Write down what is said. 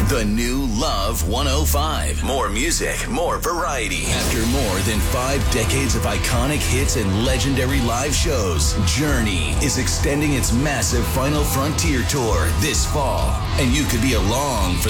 The new Love 105. More music, more variety. After more than 5 decades of iconic hits and legendary live shows, Journey is extending its massive Final Frontier tour this fall. And you could be along for